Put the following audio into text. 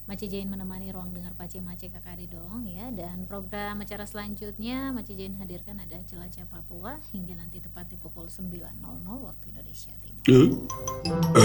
Maci Jain menemani ruang dengar Pace Mace Kakade dong ya. Dan program acara selanjutnya Maci Jain hadirkan ada Jelajah Papua hingga nanti tepat di pukul 9.00 waktu Indonesia Timur.